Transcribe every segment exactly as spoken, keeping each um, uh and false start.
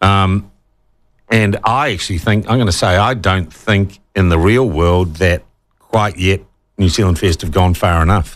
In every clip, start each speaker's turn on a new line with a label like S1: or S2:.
S1: Um, and I actually think, I'm going to say, I don't think in the real world that quite yet New Zealand First have gone far enough.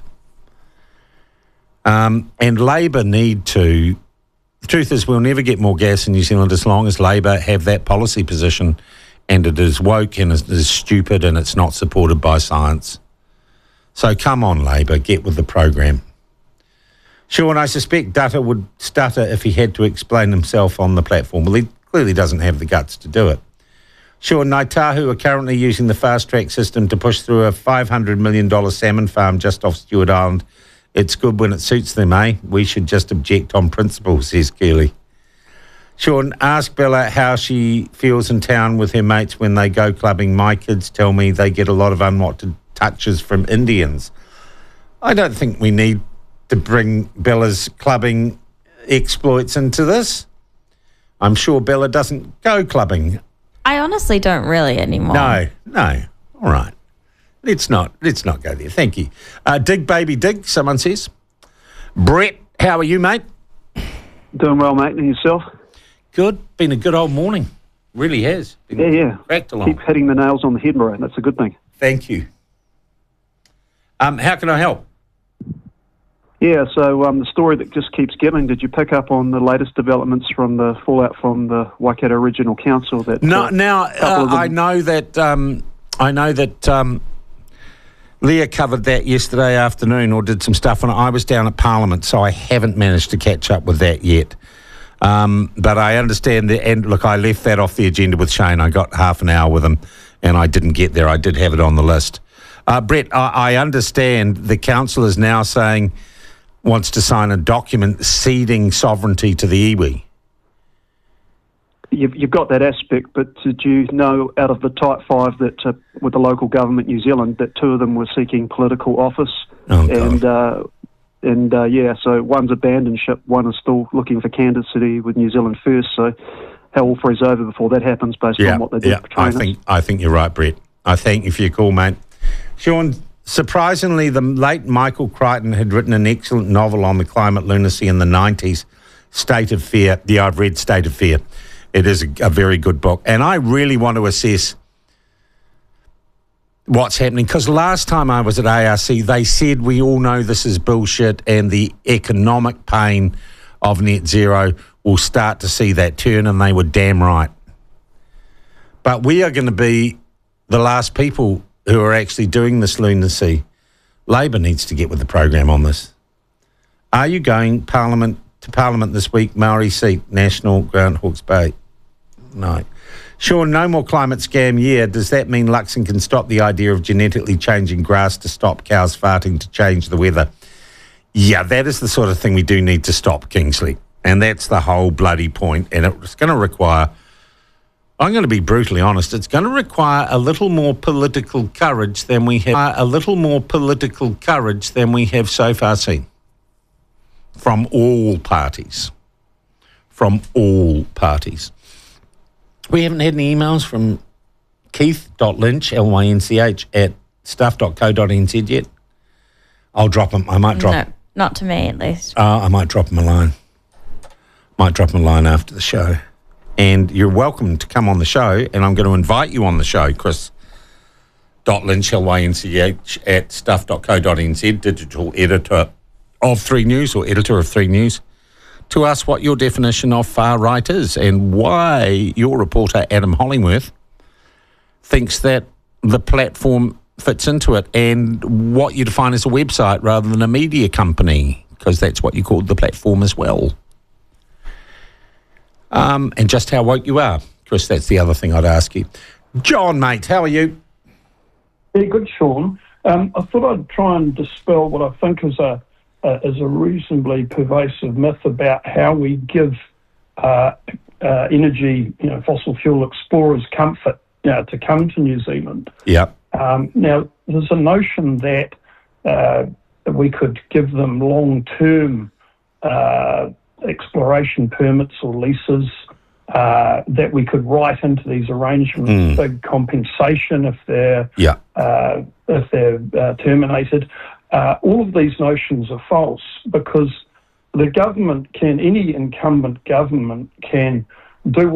S1: Um, and Labour need to, the truth is we'll never get more gas in New Zealand as long as Labour have that policy position, and it is woke and it is stupid and it's not supported by science. So come on, Labour, get with the program. Sean, I suspect Dutta would stutter if he had to explain himself on the platform. Well, he clearly doesn't have the guts to do it. Sean, Ngāi Tahu are currently using the fast-track system to push through a five hundred million dollars salmon farm just off Stewart Island. It's good when it suits them, eh? We should just object on principle, says Keeley. Sean, ask Bella how she feels in town with her mates when they go clubbing. My kids tell me they get a lot of unwanted touches from Indians. I don't think we need to bring Bella's clubbing exploits into this. I'm sure Bella doesn't go clubbing.
S2: I honestly don't really anymore.
S1: No, no. All right. Let's not, let's not go there. Thank you. Uh, dig, baby, dig, someone says. Brett, how are you, mate?
S3: Doing well, mate. And yourself?
S1: Good. Been a good old morning. Really has. Been
S3: yeah, yeah.
S1: Cracked along.
S3: Keep hitting the nails on the head, bro. That's a good thing.
S1: Thank you. Um, how can I help?
S3: Yeah, so um, the story that just keeps giving, did you pick up on the latest developments from the fallout from the Waikato Regional Council? That
S1: No,
S3: uh,
S1: now uh, I know that um, I know that um, Leah covered that yesterday afternoon or did some stuff on it. I was down at Parliament, so I haven't managed to catch up with that yet. Um, but I understand that, and look, I left that off the agenda with Shane. I got half an hour with him, and I didn't get there. I did have it on the list. Uh, Brett, I, I understand the council is now saying wants to sign a document ceding sovereignty to the iwi.
S3: You've, you've got that aspect, but did you know out of the type five that uh, with the local government New Zealand that two of them were seeking political office?
S1: Oh,
S3: and uh, and uh, yeah, so one's abandoned ship, one is still looking for candidacy with New Zealand First. So hell will freeze over before that happens, based
S1: yeah,
S3: on what they did
S1: yeah,
S3: for trainers.
S1: I think I think you're right, Brett. I thank you for your call, mate. Sean, surprisingly, the late Michael Crichton had written an excellent novel on the climate lunacy in the nineties, State of Fear. Yeah, I've read State of Fear. It is a, a very good book. And I really want to assess what's happening, because last time I was at A R C, they said we all know this is bullshit and the economic pain of net zero will start to see that turn, and they were damn right. But we are going to be the last people who are actually doing this lunacy. Labour needs to get with the program on this. Are you going Parliament to Parliament this week, Maori seat, National, Ground Hawke's Bay? No. Sure, no more climate scam year. Does that mean Luxon can stop the idea of genetically changing grass to stop cows farting to change the weather? Yeah, that is the sort of thing we do need to stop, Kingsley. And that's the whole bloody point. And it's going to require, I'm going to be brutally honest, it's going to require a little more political courage than we have, a little more political courage than we have so far seen. From all parties. From all parties. We haven't had any emails from Keith.Lynch, L Y N C H, at stuff dot co dot n z yet. I'll drop him. I might drop
S2: No, not to me at least.
S1: Uh, I might drop him a line. Might drop him a line after the show. And you're welcome to come on the show, and I'm going to invite you on the show, Chris.Lynch, L Y N C H, at stuff dot co dot n z, digital editor of three News or editor of three News, to ask what your definition of far right is and why your reporter, Adam Hollingworth, thinks that the platform fits into it, and what you define as a website rather than a media company, because that's what you called the platform as well. Um, and just how woke you are. Chris, that's the other thing I'd ask you. John, mate, how are you?
S4: Yeah, good, Sean. Um, I thought I'd try and dispel what I think is a Uh, is a reasonably pervasive myth about how we give uh, uh, energy, you know, fossil fuel explorers comfort, you know, to come to New Zealand.
S1: Yeah.
S4: Um, now, there's a notion that, uh, that we could give them long-term uh, exploration permits or leases, uh, that we could write into these arrangements mm. big compensation if they're
S1: yeah.
S4: uh, if they're uh, terminated. Uh, all of these notions are false, because the government can, any incumbent government can do